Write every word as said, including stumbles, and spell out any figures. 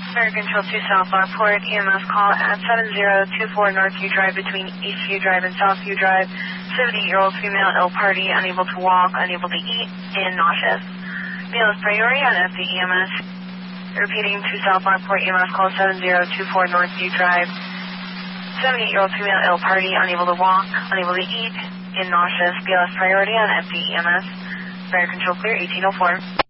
Fire Control two South Lockport, E M S call at seven zero two four Northview Drive between Eastview Drive and Southview Drive. seventy-year-old female, ill party, unable to walk, unable to eat, and nauseous. Meal is priority on F D E M S. Repeating two South Lockport, E M S call seven zero two four Northview Drive. seventy-eight-year-old female, ill party, unable to walk, unable to eat, and nauseous. B L S priority on F D E M S. Fire Control clear, eighteen oh four.